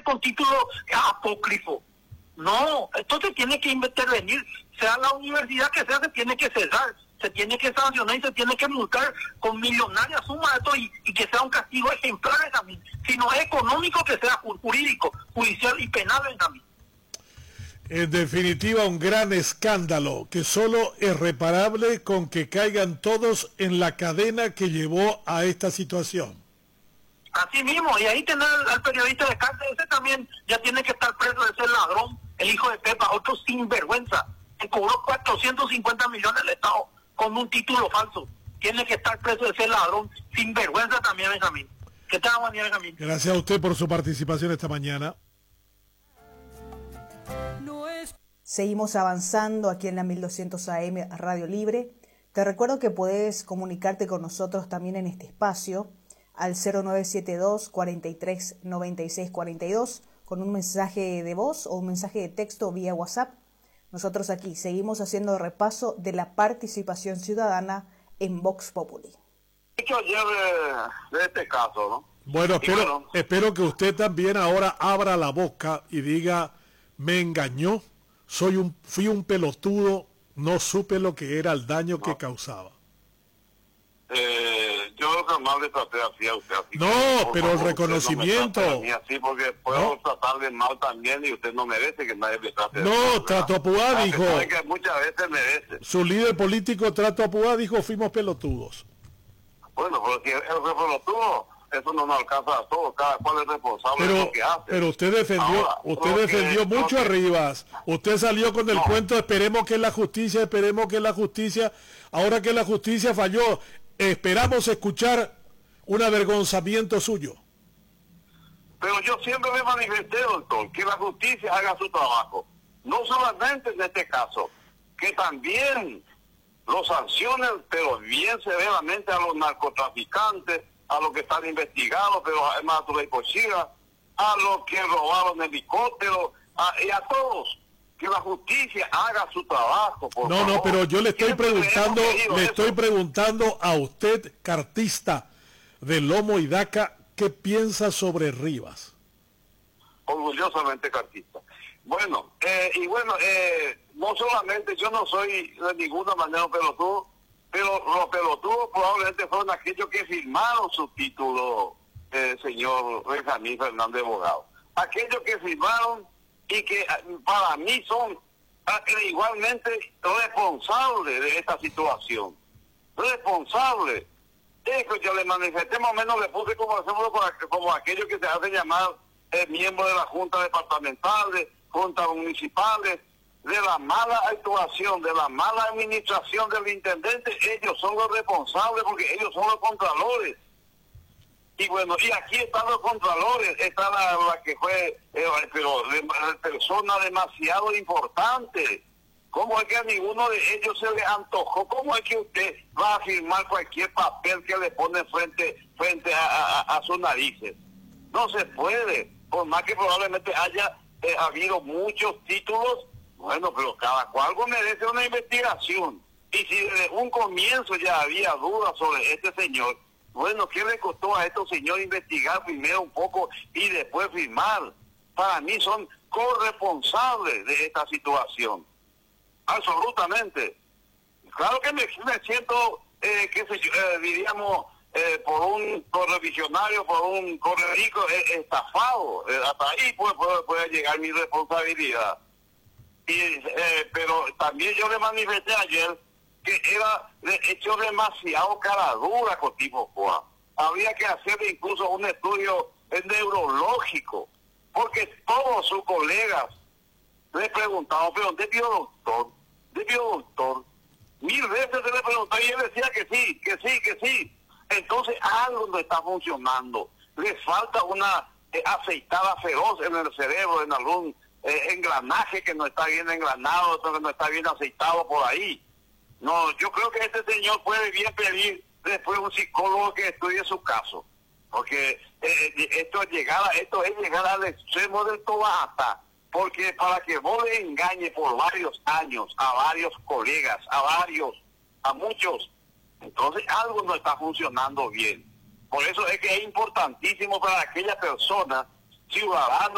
con título apócrifo. No, esto se tiene que intervenir, sea la universidad que sea, se tiene que cerrar, se tiene que sancionar y se tiene que multar con millonarias sumas esto y que sea un castigo ejemplar, Benjamín. Si no es económico, que sea jurídico, judicial y penal, Benjamín. En definitiva, un gran escándalo que solo es reparable con que caigan todos en la cadena que llevó a esta situación. Así mismo, y ahí tener al periodista de cárcel, ese también ya tiene que estar preso, ese ladrón, el hijo de Pepa, otro sinvergüenza, que cobró 450 millones al Estado con un título falso. Tiene que estar preso ese ladrón, sinvergüenza también, Benjamín. ¿Qué tal, buen día, Benjamín? Gracias a usted por su participación esta mañana. Seguimos avanzando aquí en la 1200 AM Radio Libre. Te recuerdo que puedes comunicarte con nosotros también en este espacio al 0972 43 96 42 con un mensaje de voz o un mensaje de texto vía WhatsApp. Nosotros aquí seguimos haciendo repaso de la participación ciudadana en Vox Populi. Hecho ayer de este caso, ¿no? Bueno, espero que usted también ahora abra la boca y diga, me engañó, fui un pelotudo, no supe lo que era el daño que causaba. Yo jamás le traté así a usted. Así no, pero el reconocimiento. No me así porque puedo tratarle mal también y usted no merece que nadie le trate no, mal. No, Trato Apuá dijo. Que muchas veces merece. Su líder político, Trato Apuá, dijo, fuimos pelotudos. Bueno, pero si él fue pelotudo, eso no nos alcanza a todos. Cada cual es responsable de lo que hace. Pero usted defendió, mucho a Rivas. Usted salió con el cuento, esperemos que la justicia. Ahora que la justicia falló, esperamos escuchar un avergonzamiento suyo. Pero yo siempre me manifesté, doctor, que la justicia haga su trabajo. No solamente en este caso, que también lo sancionen, pero bien severamente a los narcotraficantes, a los que están investigados, pero además a la Cochira, a los que robaron helicópteros, y a todos. Que la justicia haga su trabajo, por favor. No, pero yo le estoy preguntando a usted, cartista de Lomo y Daca, ¿qué piensa sobre Rivas? Orgullosamente cartista. Bueno, no solamente yo no soy de ninguna manera un pelotudo, pero los pelotudos probablemente fueron aquellos que firmaron su título, señor Benjamín Fernández Bogado. Aquellos que firmaron y que para mí son igualmente responsables de esta situación. Responsables. Yo le manifesté más o menos, le puse como aquellos que se hacen llamar miembros de la Junta Departamental, Juntas Municipales, de la mala actuación, de la mala administración del intendente. Ellos son los responsables porque ellos son los contralores. Y bueno, y aquí están los contralores, está la que fue, pero persona demasiado importante. ¿Cómo es que a ninguno de ellos se le antojó? ¿Cómo es que usted va a firmar cualquier papel que le pone frente a sus narices? No se puede, por más que probablemente haya habido muchos títulos, bueno, pero cada cual merece una investigación. Y si desde un comienzo ya había dudas sobre este señor, bueno, ¿qué le costó a estos señores investigar primero un poco y después firmar? Para mí son corresponsables de esta situación. Absolutamente. Claro que me siento, diríamos, por un correvisionario, por un correrico estafado. Hasta ahí puede llegar mi responsabilidad. Pero también yo le manifesté ayer que era hecho demasiado cara dura con tipo Juan. Había que hacer incluso un estudio neurológico, porque todos sus colegas le preguntaban, pero ¿dónde vio doctor? ¿Dónde vio doctor? 1000 veces se le preguntaba y él decía que sí. Entonces algo no está funcionando. Le falta una aceitada feroz en el cerebro, en algún engranaje que no está bien engranado, que no está bien aceitado por ahí. No, yo creo que este señor puede bien pedir después un psicólogo que estudie su caso, porque esto es llegar al extremo del tobata, porque para que vos le engañes por varios años a varios colegas, a muchos, entonces algo no está funcionando bien. Por eso es que es importantísimo para aquella persona, ciudadano,